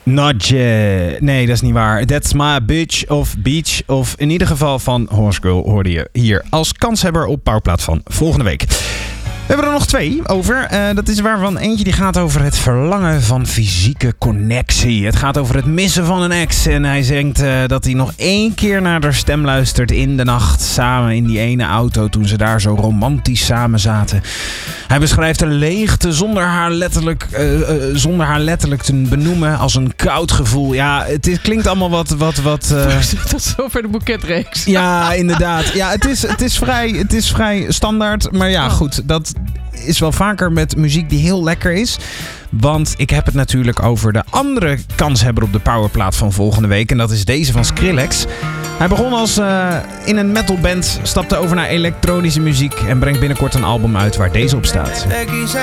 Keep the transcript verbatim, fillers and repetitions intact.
Nodje. Nee, dat is niet waar. That's My Bitch of Beach. Of in ieder geval van Horse Girl hoorde je hier als kanshebber op Powerplaat van volgende week. We hebben er nog twee over. Uh, dat is waarvan eentje die gaat over het verlangen van fysieke connectie. Het gaat over het missen van een ex. En hij zingt uh, dat hij nog één keer naar haar stem luistert in de nacht. Samen in die ene auto toen ze daar zo romantisch samen zaten. Hij beschrijft een leegte zonder haar letterlijk, uh, uh, zonder haar letterlijk te benoemen als een koud gevoel. Ja, het is, klinkt allemaal wat... wat, wat uh... Tot zover de boeketreeks. Ja, inderdaad. Ja, het is, het is, vrij, het is vrij standaard. Maar ja, goed. Dat is wel vaker met muziek die heel lekker is. Want ik heb het natuurlijk over de andere kanshebber op de Powerplaat van volgende week. En dat is deze van Skrillex. Hij begon als uh, in een metalband, stapte over naar elektronische muziek en brengt binnenkort een album uit waar deze op staat.